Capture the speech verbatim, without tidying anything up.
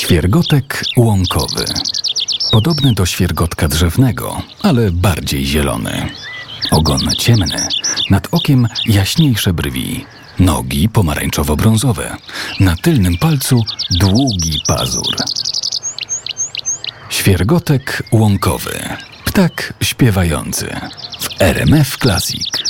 Świergotek łąkowy. Podobny do świergotka drzewnego, ale bardziej zielony. Ogon ciemny, nad okiem jaśniejsze brwi, nogi pomarańczowo-brązowe, na tylnym palcu długi pazur. Świergotek łąkowy. Ptak śpiewający w R M F Classic.